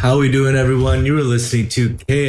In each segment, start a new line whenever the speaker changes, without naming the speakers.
How we doing, everyone? You are listening to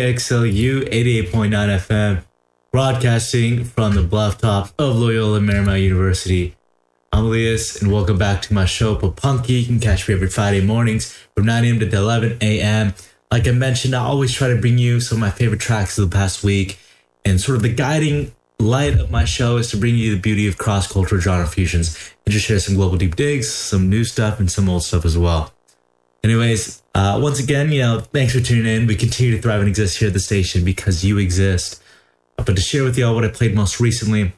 KXLU 88.9 FM, broadcasting from the bluff top of Loyola Marymount University. I'm Elias, and welcome back to my show, Papunky. You can catch me every Friday mornings from 9 a.m. to 11 a.m. Like I mentioned, I always try to bring you some of my favorite tracks of the past week, and sort of the guiding light of my show is to bring you the beauty of cross-cultural genre fusions and just share some global deep digs, some new stuff, and some old stuff as well. Anyways, once again, thanks for tuning in. We continue to thrive and exist here at the station because you exist. But to share with y'all what I played most recently,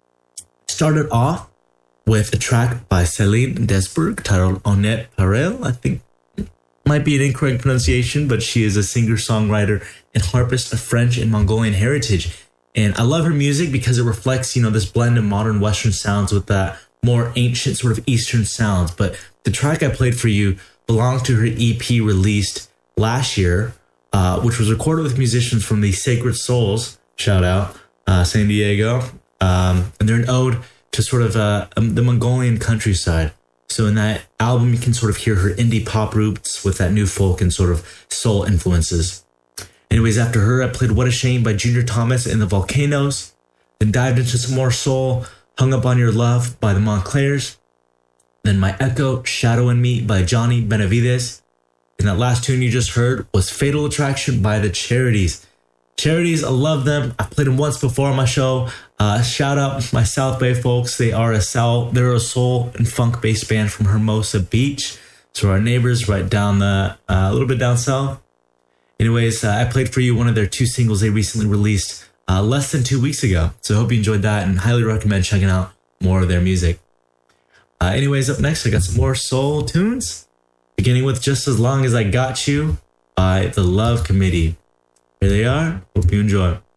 started off with a track by Céline Desberg titled Honnête Parel. I think might be an incorrect pronunciation, but she is a singer-songwriter and harpist of French and Mongolian heritage. And I love her music because it reflects, this blend of modern Western sounds with that more ancient sort of Eastern sounds. But the track I played for you belongs to her EP released last year, which was recorded with musicians from the Sacred Souls, shout out, San Diego. And they're an ode to sort of the Mongolian countryside. So in that album, you can sort of hear her indie pop roots with that new folk and sort of soul influences. Anyways, after her, I played What a Shame by Junior Thomas and the Volcanoes, then dived into some more soul, Hung Up on Your Love by the Montclairs, then My Echo, Shadow in Me by Johnny Benavides, and that last tune you just heard was Fatal Attraction by the Charities. Charities, I love them. I've played them once before on my show. Shout out my South Bay folks. They're a soul and funk-based band from Hermosa Beach. So our neighbors right down a little bit down south. Anyways, I played for you one of their two singles they recently released less than 2 weeks ago. So I hope you enjoyed that and highly recommend checking out more of their music. Anyways, up next, I got some more soul tunes, beginning with Just As Long As I Got You by The Love Committee. Here they are. Hope you enjoy.